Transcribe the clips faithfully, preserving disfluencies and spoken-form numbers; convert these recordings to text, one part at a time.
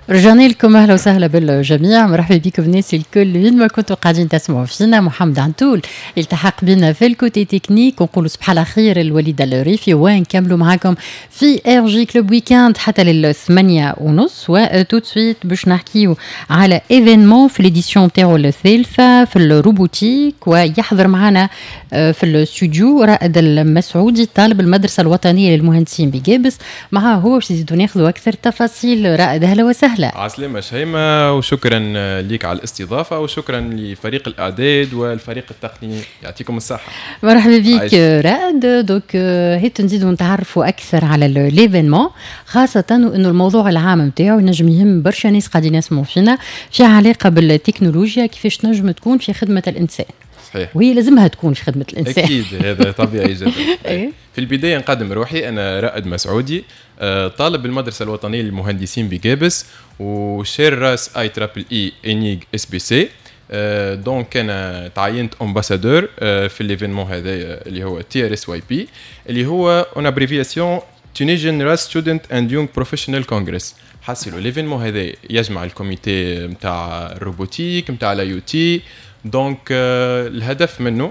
رجعنا لكم اهلا وسهلا بالجميع، مرحبا بكم الناس الكل وين ما كنتوا قاعدين تسمعوا فينا. محمد عنتول التحق بنا في الكوتي تكنيك، ونقولوا صباح الخير الوليده الريفي، ونكملوا معاكم في ار جي كلوب ويكاند حتى للثمانية ونص. وتو سويت باش نحكيو على ايفينمون في ليديسيون تاعو الثالثه في الروبوتيك، ويحضر معنا في الاستوديو رائد المسعودي طالب المدرسه الوطنيه للمهندسين بجابس. معاه هو باش نزيدوا ناخذوا اكثر تفاصيل. رائد اهلا وسهلا. عسلامة شيماء، وشكرا ليك على الاستضافة، وشكرا لفريق الإعداد والفريق التقني، يعطيكم الصحة. مرحبا بك رائد. دوك هيك نزيدوا نتعرفوا أكثر على ليفينمون، خاصة إنه الموضوع العام نتاعو ينجم يهم برشا ناس قاعدين يسمعوا فينا، فيها علاقة بالتكنولوجيا كيفاش نجم تكون في خدمة الإنسان. صحيح. وهي لازمها تكون في خدمة الإنسان. أكيد هذا طبيعي جدا. في البداية نقدم روحي، أنا رائد مسعودي، طالب بالمدرسة الوطنية للمهندسين بجابس، وشير راس اي ترابل اي انيج اس بي سي. دونك انا تعينت امباسادور في الايفينمون هذا اللي هو تي ار اس واي بي، اللي هو اون ابريفياسيون Tunisian راس ستودنت اند يونغ بروفيشنال كونغرس. حصلوا الايفينمون هذا يجمع الكوميتي نتاع الروبوتيك نتاع الاي او تي. دونك الهدف منه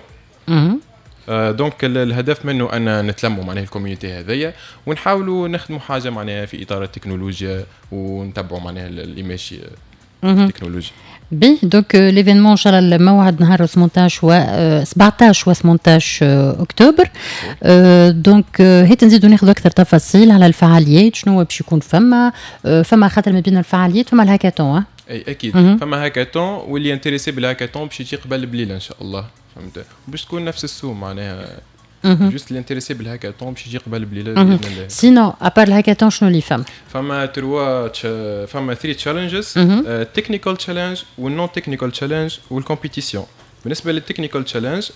دونك الهدف منه أن نتلموا معناه الكوميونيتي هذيا، ونحاولوا نخدموا حاجة معناها في إطار التكنولوجيا، ونتبعوا معناها اللي ماشي التكنولوجيا. بي دوك ليفينمون ان شاء الله الموعد نهار ثمانية عشر و سبعطاش و ثمانية عشر اكتوبر. دونك هيك نزيدوا ناخذ اكثر تفاصيل على الفعاليات، شنو باش يكون فما فما خاطر ما بين الفعاليات فما الهاكاثون. اي اكيد مم. فما هاكاثون، واللي انتريسي بالهاكاثون باش يجي قبل بليل ان شاء الله، فهمت؟ باش تكون نفس السوق معناها جوست اللي انتريسي بالهاكاثون باش يجي قبل بليل باذن الله. سينو ابار الهاكاثون شنو اللي فما؟ فما تروا فما ثري تشالنجز، تكنيكال تشالنج والنون تكنيكال تشالنج والكومبيتيسيون. بالنسبه للتكنيكال تشالنج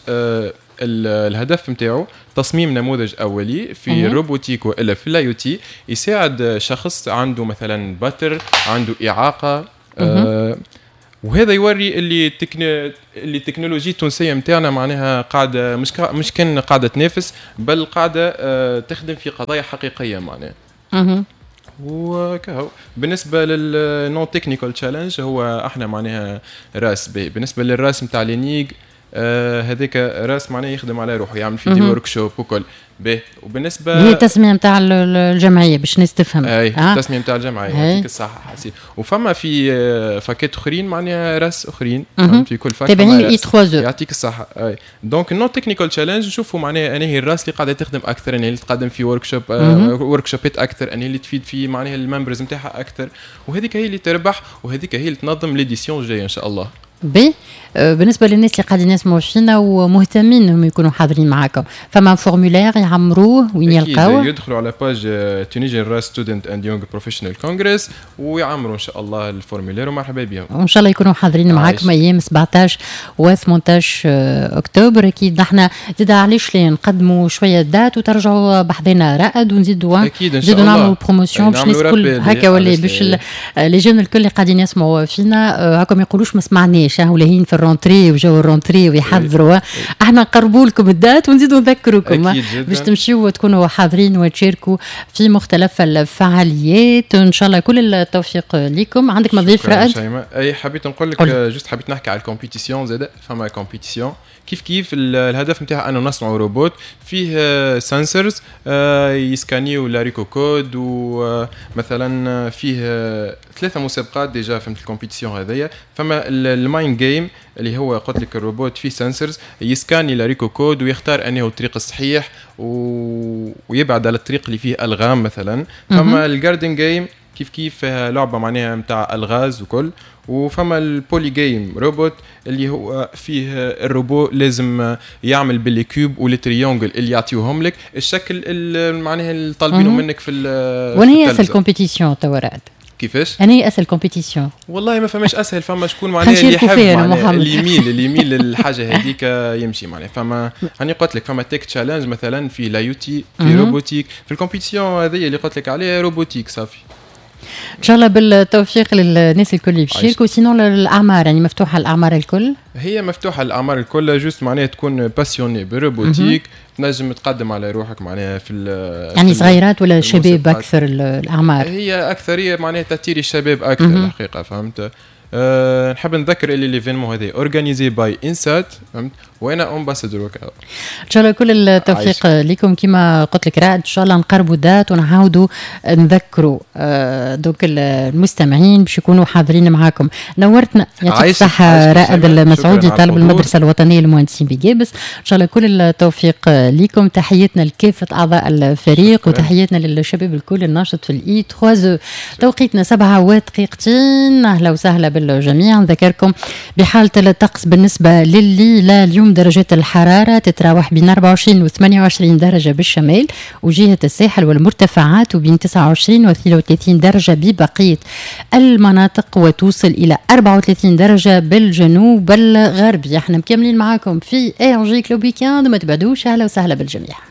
الهدف نتاعو تصميم نموذج اولي في الروبوتيك والا في الاي او تي، يساعد شخص عنده مثلا بتر، عنده اعاقه، آه وهذا يوري اللي التكن... اللي التكنولوجيا التونسيه نتاعنا معناها قاعده مش كا... مش كان قاعده تنافس، بل قاعده آه تخدم في قضايا حقيقيه معناها. اها وكهو بالنسبه للنون تكنيكال تشالنج هو احنا معناها راس بي. بالنسبه للراس نتاع لينيغ آه هذيك راس معناه يخدم على روحه، يعمل في دي ورك شوب وكل به. وبالنسبه هي التسميه نتاع الجمعيه باش الناس تفهم. اي آه. التسميه نتاع الجمعيه يعطيك الصحه حسين. وفما في فاكيت اخرين معناها راس اخرين في كل فاك تابعين اي ثلاثة يعطيك الصحه. اي دونك النون تكنيكال تشالنج نشوفوا معناها انهي الراس اللي قاعده تخدم اكثر، انهي اللي تقدم في ورك شوب ورك شوبات اكثر، انهي اللي تفيد في معناها الممبرز نتاعها اكثر، وهذيك هي اللي تربح، وهذيك هي اللي تنظم ليديسيون الجايه ان شاء الله. بي بالنسبه للناس اللي قاعدين يسمعوا فينا ومهتمين انهم يكونوا حاضرين معاكم، فما فورمولير يعمروه وين يلقاوه؟ يدخلوا على باج Tunisian راس ستودنت اند يونغ بروفيشنال كونغرس ويعمروا ان شاء الله الفورمولير، ومرحبا بهم. وان شاء الله يكونوا حاضرين معاكم ايام سبعطاش و ثمانية عشر اكتوبر. اكيد نحن زيد علاش ليه نقدموا شويه دات وترجعوا بحذنا رائد، ونزيدوا نزيدوا نعملوا بروموسيون باش الناس الكل هكا، ولا باش لي جون الكل اللي قاعدين يسمعوا فينا هكا ما يقولوش ما سمعناش ولاهين في الرونتري وجو الرونتري ويحضروا. احنا نقربوا لكم الدات ونزيدوا نذكركم باش تمشيوا وتكونوا حاضرين وتشاركوا في مختلف الفعاليات. ان شاء الله كل التوفيق لكم. عندك مضيف رائد؟ اي حبيت نقول لك جوست حبيت نحكي على الكومبيتيسيون زاد. فما كومبيتيسيون كيف كيف الهدف نتاعها انه نصنعوا روبوت فيه سنسورز يسكانيو لاريكو كود، ومثلا فيه ثلاثه مسابقات ديجا فهمت الكومبيتيسيون هذيا. فما الماين جيم اللي هو قلت لك الروبوت فيه سنسورز يسكاني لاريكو كود ويختار انه الطريق الصحيح و... ويبعد على الطريق اللي فيه الغام مثلا. فما الجاردن جيم كيف كيف فيها لعبه معناها نتاع الغاز وكل. وفما البولي جيم روبوت اللي هو فيه الروبوت لازم يعمل بالكيوب والتريونجل اللي يعطيوهم لك الشكل معناها اللي طالبينه منك في ال. وين هي الكومبيتيسيون توراد؟ كيفاش؟ أنا أسهل كومبيتيسيون. والله ما فماش أسهل، فما شكون معناها اللي يحب معناها اللي يميل اللي يميل للحاجة هذيك يمشي معناها. فما هني قلت لك فما تيك تشالنج مثلا في لايوتي في روبوتيك. في الكومبيتيسيون هذه اللي قلت لك عليها روبوتيك صافي. ان شاء الله بالتوفيق للناس الكل اللي بيشاركوا. سينون الاعمار يعني مفتوحه الاعمار الكل؟ هي مفتوحه الاعمار الكل، جوست معناها تكون باسيوني بالروبوتيك، تنجم تقدم على روحك معناها في يعني صغيرات ولا شباب اكثر الاعمار؟ هي اكثريه معناها تثيري الشباب اكثر الحقيقه فهمت. أه نحب نذكر اللي ليفينمون هذا اورغانيزي باي انسات فهمت وانا امباسادور وكذا. ان شاء الله كل التوفيق لكم كما قلت لك رائد. ان شاء الله نقربوا دات ونعاودوا نذكروا أه دوك المستمعين باش يكونوا حاضرين معاكم. نورتنا يعطيك الصحه رائد المسعودي طالب المدرسه الوطنيه للمهندسين بجابس. ان شاء الله كل التوفيق لكم. تحياتنا لكافه اعضاء الفريق شكرا. وتحياتنا للشباب الكل الناشط في الاي ثلاثة. توقيتنا سبعة ودقيقتين. اهلا وسهلا بالجميع. نذكركم بحاله الطقس بالنسبه لليله اليوم درجات الحرارة تتراوح بين أربعة وعشرين و ثمانية وعشرين درجة بالشمال وجهة الساحل والمرتفعات وبين تسعة وعشرين و ثلاثة وثلاثين درجة ببقية المناطق وتوصل إلى أربعة وثلاثين درجة بالجنوب الغربي. احنا مكملين معاكم في اي ان جي كلوب ويكاند وما تبعدوش. أهلا وسهلا بالجميع.